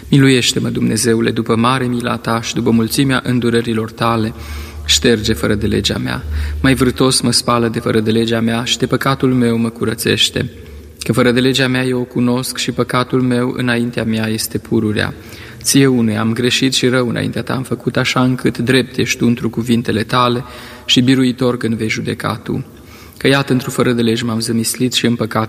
Miluiește-mă, Dumnezeule, după mare mila Ta și după mulțimea îndurărilor Tale, șterge fără de legea mea. Mai vârtos mă spală de fără de legea mea și de păcatul meu mă curățește. Că fără de legea mea eu o cunosc și păcatul meu înaintea mea este pururea. Ție une am greșit și rău înaintea Ta am făcut, așa încât drept ești Tu întru cuvintele Tale și biruitor când vei judeca Tu. Că iată, într-o fără de legi m-am zămislit și în păcat